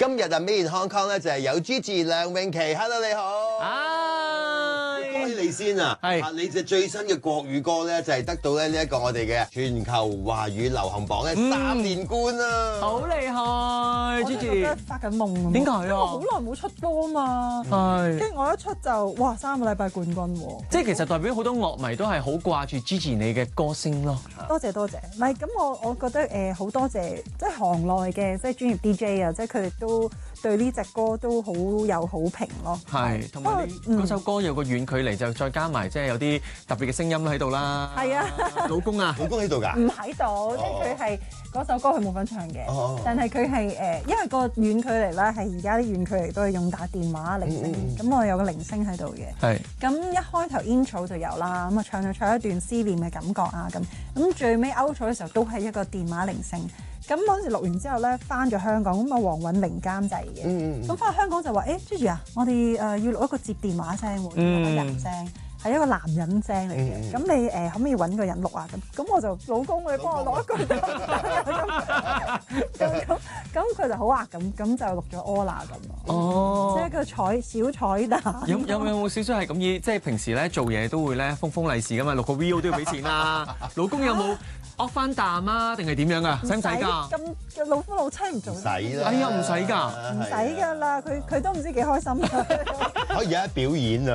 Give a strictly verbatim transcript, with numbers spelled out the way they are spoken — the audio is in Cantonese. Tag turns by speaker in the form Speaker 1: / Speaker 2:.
Speaker 1: 今日啊，Made in Hong Kong 咧就係有 Gigi 梁詠琪 ，Hello 你好。
Speaker 2: 啊，
Speaker 1: 恭喜你先啊！
Speaker 2: 係
Speaker 1: 啊，你隻最新嘅國語歌咧就係得到咧呢一個我哋嘅全球華語流行榜嘅三連冠啊！
Speaker 2: 好厲害
Speaker 3: 我真係覺得
Speaker 2: ，Gigi。
Speaker 3: 發緊夢啊！
Speaker 2: 點解啊
Speaker 3: 因為我好耐冇出歌嘛，
Speaker 2: 係，
Speaker 3: 跟住我一出就哇三個禮拜冠軍喎！
Speaker 2: 即係其實代表好多樂迷都係好掛住 Gigi 你嘅歌聲咯。
Speaker 3: 多謝多謝，唔係咁我我覺得誒好、呃、多謝即係行內嘅即係專業 D J 啊，即係佢哋都對呢隻歌都好有好評咯。
Speaker 2: 係，同埋你嗰首歌有個遠距離，就再加埋即係有啲特別嘅聲音喺度啦。
Speaker 3: 係啊，
Speaker 2: 老公啊，
Speaker 1: 老公喺度㗎？
Speaker 3: 唔喺度，即係佢係嗰首歌佢冇份唱嘅，
Speaker 1: 哦
Speaker 3: 但係佢係誒，因為個遠距離咧係而家啲遠距離都係用打電話鈴聲，咁、
Speaker 1: 嗯
Speaker 3: 我有個鈴聲喺度嘅。
Speaker 2: 係。
Speaker 3: 咁一開頭 intro 就有啦，咁啊唱咗唱一段思念嘅感覺啊咁，咁最尾 outro 嘅時候都係一個電話鈴聲。咁嗰陣時錄完之後咧，翻咗香港，咁啊黃韻玲監製嘅，咁翻去香港就話：誒 Gigi 啊，我哋誒要錄一個接電話聲喎，要錄個人聲。係一個男人聲嚟嘅，咁、嗯、你誒、呃、可唔可以揾個人錄啊？咁咁我就老公你幫我錄一句得唔得啊？咁咁咁佢就好啊，咁咁就錄咗 Ola 咁咯。哦，即係個彩小彩蛋。有
Speaker 2: 有有冇少少係咁意？即係平時咧做嘢都會咧封封利是噶嘛，錄個 video 都要俾錢啦。老公有冇惡翻啖啊？定係點樣噶？使唔使㗎？
Speaker 3: 咁老夫老妻唔做。
Speaker 1: 使啦。
Speaker 2: 哎呀，唔使㗎，
Speaker 3: 唔使㗎啦，佢佢都唔知幾開心。
Speaker 1: 可以有得表演啊！